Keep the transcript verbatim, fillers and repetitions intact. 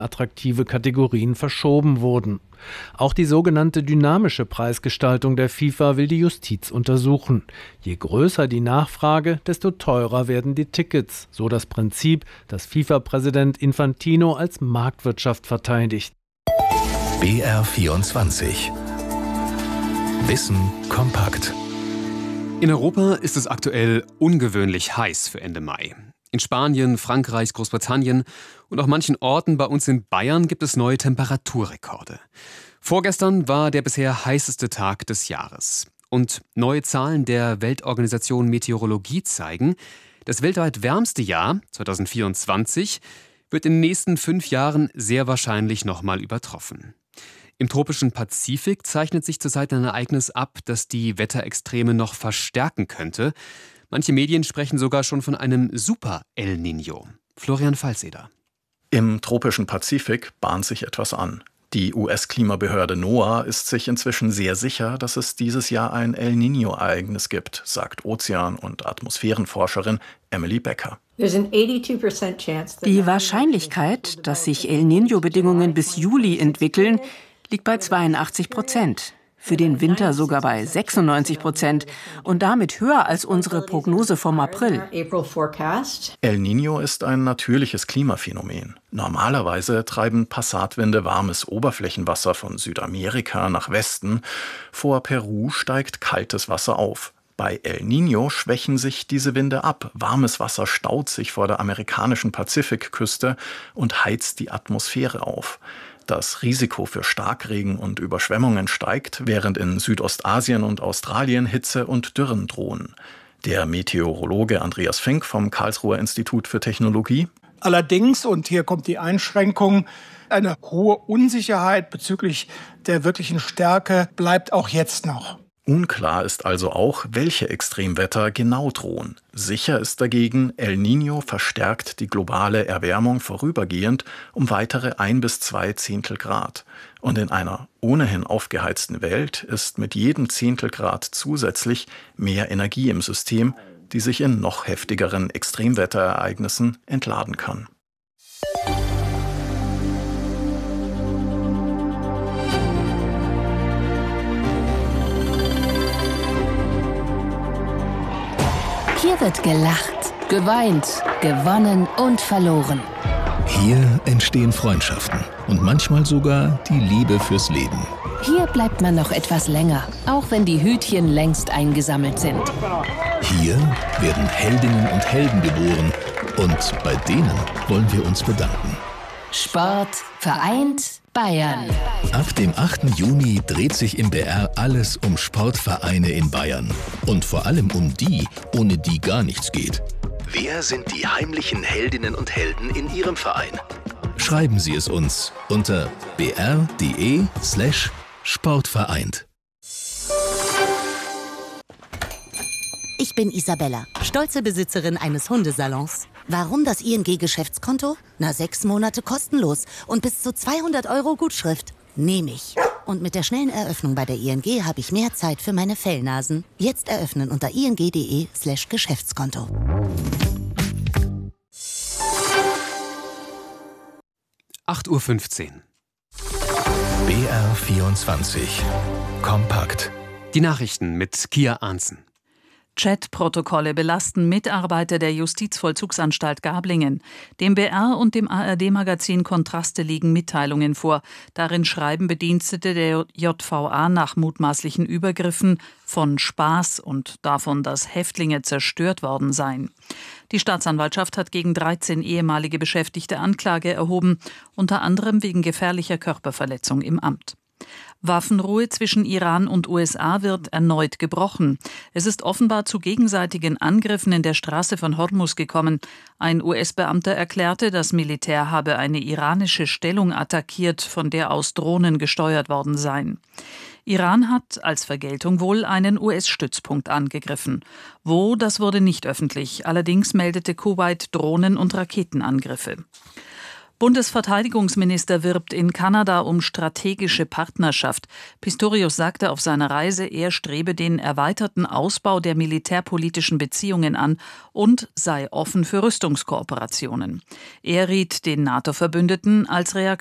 attraktive Kategorien verschoben wurden. Auch die sogenannte dynamische Preisgestaltung der FIFA will die Justiz untersuchen. Je größer die Nachfrage, desto teurer werden die Tickets, so das Prinzip, das FIFA-Präsident Infantino als Marktwirtschaft verteidigt. B R vierundzwanzig. Wissen kompakt. In Europa ist es aktuell ungewöhnlich heiß für Ende Mai. In Spanien, Frankreich, Großbritannien und auch manchen Orten bei uns in Bayern gibt es neue Temperaturrekorde. Vorgestern war der bisher heißeste Tag des Jahres. Und neue Zahlen der Weltorganisation Meteorologie zeigen, das weltweit wärmste Jahr, zwanzig vierundzwanzig, wird in den nächsten fünf Jahren sehr wahrscheinlich nochmal übertroffen. Im tropischen Pazifik zeichnet sich zurzeit ein Ereignis ab, das die Wetterextreme noch verstärken könnte. Manche Medien sprechen sogar schon von einem Super-El Niño. Florian Falseder. Im tropischen Pazifik bahnt sich etwas an. Die U S-Klimabehörde NOAA ist sich inzwischen sehr sicher, dass es dieses Jahr ein El Niño-Ereignis gibt, sagt Ozean- und Atmosphärenforscherin Emily Becker. Die Wahrscheinlichkeit, dass sich El Niño-Bedingungen bis Juli entwickeln, liegt bei zweiundachtzig Prozent. Für den Winter sogar bei sechsundneunzig Prozent und damit höher als unsere Prognose vom April. El Niño ist ein natürliches Klimaphänomen. Normalerweise treiben Passatwinde warmes Oberflächenwasser von Südamerika nach Westen. Vor Peru steigt kaltes Wasser auf. Bei El Niño schwächen sich diese Winde ab. Warmes Wasser staut sich vor der amerikanischen Pazifikküste und heizt die Atmosphäre auf. Das Risiko für Starkregen und Überschwemmungen steigt, während in Südostasien und Australien Hitze und Dürren drohen. Der Meteorologe Andreas Fink vom Karlsruher Institut für Technologie. Allerdings, und hier kommt die Einschränkung, eine hohe Unsicherheit bezüglich der wirklichen Stärke bleibt auch jetzt noch. Unklar ist also auch, welche Extremwetter genau drohen. Sicher ist dagegen, El Niño verstärkt die globale Erwärmung vorübergehend um weitere ein bis zwei Zehntel Grad. Und in einer ohnehin aufgeheizten Welt ist mit jedem Zehntel Grad zusätzlich mehr Energie im System, die sich in noch heftigeren Extremwetterereignissen entladen kann. Hier wird gelacht, geweint, gewonnen und verloren. Hier entstehen Freundschaften und manchmal sogar die Liebe fürs Leben. Hier bleibt man noch etwas länger, auch wenn die Hütchen längst eingesammelt sind. Hier werden Heldinnen und Helden geboren und bei denen wollen wir uns bedanken. Sport vereint Bayern. Ab dem achten Juni dreht sich im B R alles um Sportvereine in Bayern. Und vor allem um die, ohne die gar nichts geht. Wer sind die heimlichen Heldinnen und Helden in Ihrem Verein? Schreiben Sie es uns unter b r punkt d e slash sportvereint. Ich bin Isabella, stolze Besitzerin eines Hundesalons. Warum das I N G-Geschäftskonto? Na, sechs Monate kostenlos und bis zu zweihundert Euro Gutschrift. Nehme ich. Und mit der schnellen Eröffnung bei der I N G habe ich mehr Zeit für meine Fellnasen. Jetzt eröffnen unter ing punkt d e slash Geschäftskonto. acht Uhr fünfzehn. B R vierundzwanzig. Kompakt. Die Nachrichten mit Kia Arntzen. Chat-Protokolle belasten Mitarbeiter der Justizvollzugsanstalt Gablingen. Dem B R und dem A R D-Magazin Kontraste liegen Mitteilungen vor. Darin schreiben Bedienstete der J V A nach mutmaßlichen Übergriffen von Spaß und davon, dass Häftlinge zerstört worden seien. Die Staatsanwaltschaft hat gegen dreizehn ehemalige Beschäftigte Anklage erhoben, unter anderem wegen gefährlicher Körperverletzung im Amt. Waffenruhe zwischen Iran und U S A wird erneut gebrochen. Es ist offenbar zu gegenseitigen Angriffen in der Straße von Hormuz gekommen. Ein U S-Beamter erklärte, das Militär habe eine iranische Stellung attackiert, von der aus Drohnen gesteuert worden seien. Iran hat als Vergeltung wohl einen U S-Stützpunkt angegriffen. Wo, das wurde nicht öffentlich. Allerdings meldete Kuwait Drohnen- und Raketenangriffe. Bundesverteidigungsminister wirbt in Kanada um strategische Partnerschaft. Pistorius sagte auf seiner Reise, er strebe den erweiterten Ausbau der militärpolitischen Beziehungen an und sei offen für Rüstungskooperationen. Er riet den NATO-Verbündeten als Reaktion